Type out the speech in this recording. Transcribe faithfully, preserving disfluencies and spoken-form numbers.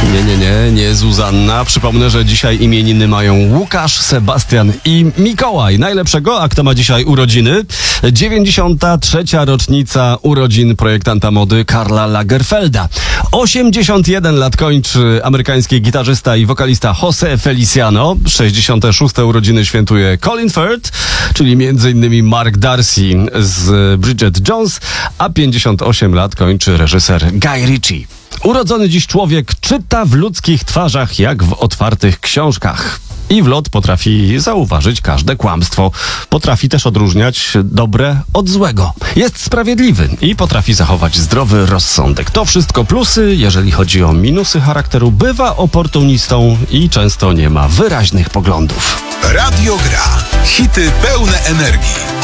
Nie, nie, nie, nie Zuzanna. Przypomnę, że dzisiaj imieniny mają Łukasz, Sebastian i Mikołaj. Najlepszego, a kto ma dzisiaj urodziny? dziewięćdziesiąta trzecia rocznica urodzin projektanta mody Karla Lagerfelda. osiemdziesiąt jeden lat kończy amerykański gitarzysta i wokalista Jose Feliciano. sześćdziesiąte szóste urodziny świętuje Colin Firth, czyli między innymi Mark Darcy z Bridget Jones, a pięćdziesiąt osiem lat kończy reżyser Guy Ritchie. Urodzony dziś człowiek czyta w ludzkich twarzach jak w otwartych książkach. I w lot potrafi zauważyć każde kłamstwo. Potrafi też odróżniać dobre od złego. Jest sprawiedliwy i potrafi zachować zdrowy rozsądek. To wszystko plusy. Jeżeli chodzi o minusy charakteru, bywa oportunistą i często nie ma wyraźnych poglądów. Radio Gra. Hity pełne energii.